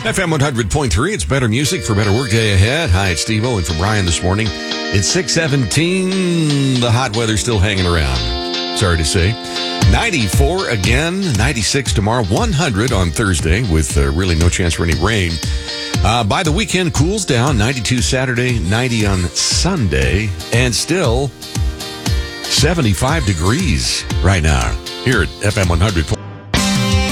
FM 100.3, it's better music for better workday ahead. Hi, it's Steve-O, and for Brian this morning, it's 6:17. The hot weather's still hanging around. Sorry to say. 94 again, 96 tomorrow, 100 on Thursday with really no chance for any rain. By the weekend, cools down, 92 Saturday, 90 on Sunday, and still 75 degrees right now here at FM 100.